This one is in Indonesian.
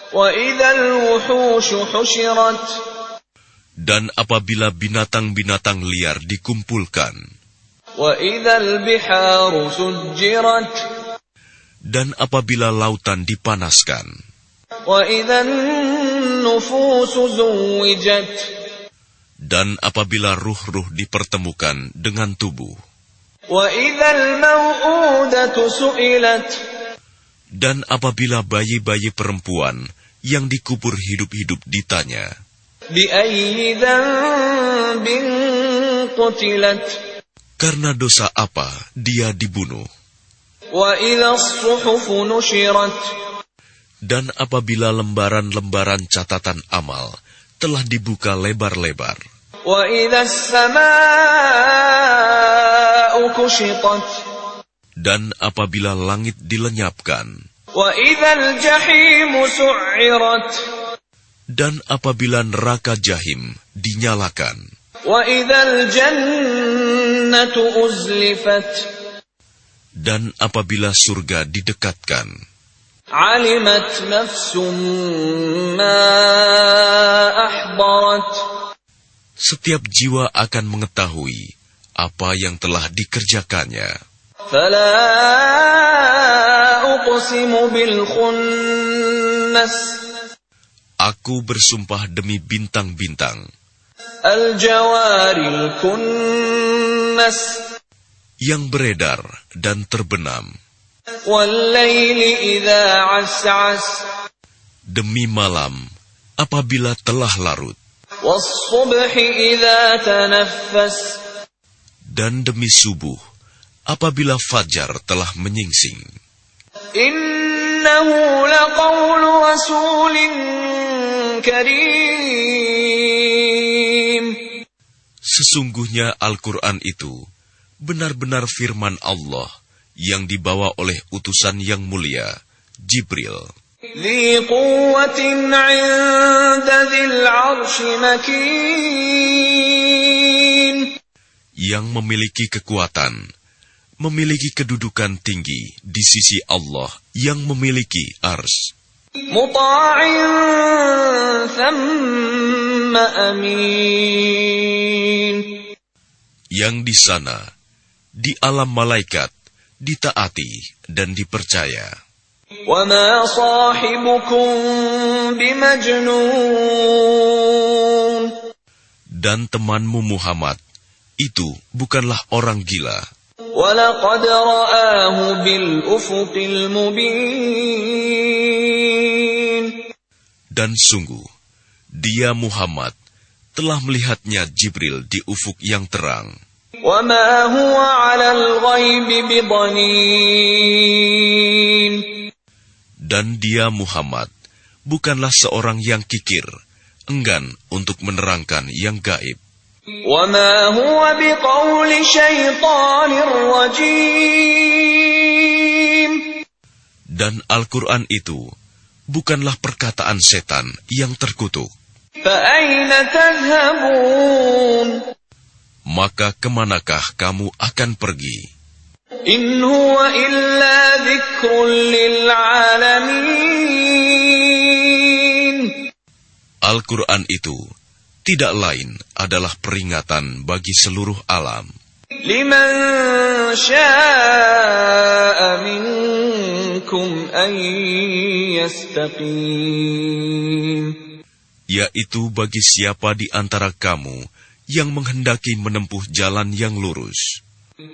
وَإِذَا الْوُحُوشُ حُشِرَتْ Dan apabila binatang-binatang liar dikumpulkan, وَإِذَا الْبِحَارُ سُجِّرَتْ dan apabila lautan dipanaskan, وَإِذَا النُّفُوسُ زُوِّجَتْ dan apabila ruh-ruh dipertemukan dengan tubuh, وَإِذَا الْمَوْءُودَةُ سُئِلَتْ dan apabila bayi-bayi perempuan yang dikubur hidup-hidup ditanya, بِأَيِّ ذَنبٍ قُتِلَتْ karena dosa apa dia dibunuh, وَإِذَا الصُّحُفُ نُشِرَتْ dan apabila lembaran-lembaran catatan amal telah dibuka lebar-lebar, وَإِذَا السَّمَاءُ كُشِطَتْ dan apabila langit dilenyapkan, وَإِذَا الْجَحِيمُ سُعِّرَتْ dan apabila neraka jahim dinyalakan, وَإِذَا الْجَنَّةُ أُزْلِفَتْ dan apabila surga didekatkan, عَلِمَتْ نَفْسٌ مَّا أَحْضَرَتْ setiap jiwa akan mengetahui apa yang telah dikerjakannya. فَلَا أُقْسِمُ بِالْخُنَّسِ Aku bersumpah demi bintang-bintang الْجَوَارِ الْكُنَّسِ yang beredar dan terbenam, وَاللَّيْلِ إِذَا عَسْعَسَ demi malam apabila telah larut, وَالصُّبْحِ إِذَا تَنَفَّسَ dan demi subuh apabila fajar telah menyingsing. إِنَّهُ لَقَوْلُ رَسُولٍ كَرِيمٍ Sesungguhnya Al-Quran itu benar-benar firman Allah yang dibawa oleh utusan yang mulia, Jibril. ذِي قُوَّةٍ عِندَ ذِي الْعَرْشِ مَكِينٍ Yang memiliki kekuatan, memiliki kedudukan tinggi di sisi Allah yang memiliki ars. مُطَاعٍ ثَمَّ أَمِينٍ Yang di sana, di alam malaikat, ditaati dan dipercaya. وَمَا صَاحِبُكُم بِمَجْنُونٍ Dan temanmu Muhammad, itu bukanlah orang gila. وَلَقَدْ رَآهُ بِالْأُفُقِ الْمُبِينِ Dan sungguh, dia Muhammad telah melihatnya Jibril di ufuk yang terang. وَمَا هُوَ عَلَى الْغَيْبِ بِضَنِينٍ Dan dia Muhammad bukanlah seorang yang kikir, enggan untuk menerangkan yang gaib. وَمَا هُوَ بِقَوْلِ شَيْطَانٍ رَّجِيمٍ Dan Al-Quran itu bukanlah perkataan setan yang terkutuk. فَأَيْنَ تَذْهَبُونَ Maka kemanakah kamu akan pergi? إِنْ هُوَ إِلَّا ذِكْرٌ لِّلْعَالَمِينَ Al-Quran itu tidak lain adalah peringatan bagi seluruh alam. لِمَنْ شَاءَ مِنْكُمْ أَنْ يَسْتَقِيمَ Yaitu bagi siapa di antara kamu yang menghendaki menempuh jalan yang lurus.